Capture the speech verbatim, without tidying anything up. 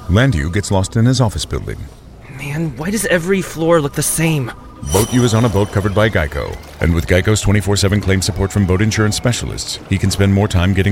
Landu gets lost in his office building. Man, why does every floor look the same? Boat U is on a boat covered by Geico. And with Geico's twenty-four seven claim support from boat insurance specialists, he can spend more time getting